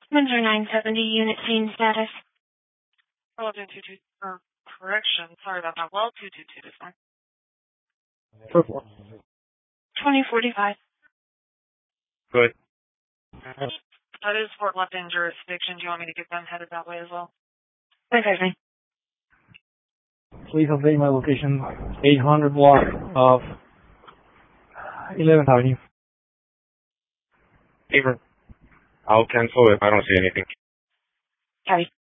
Windsor 970, unit scene status. Well, 222, correction, sorry about that. Well, 222 is fine. For 4. 2045. Good. That is Fort Lupton jurisdiction. Do you want me to get them headed that way as well? Okay. Please update my location, 800 block of 11th Avenue. Over. I'll cancel if I don't see anything. Copy.